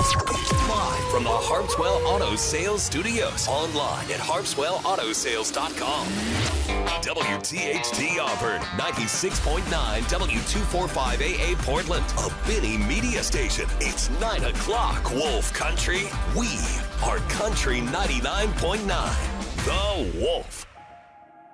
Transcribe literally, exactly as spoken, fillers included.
Live from the Harpswell Auto Sales Studios. Online at harpswell auto sales dot com. W T H T Auburn, ninety-six point nine W two forty-five A A Portland, a Benny Media station. It's nine o'clock, Wolf Country. We are Country ninety-nine point nine, The Wolf.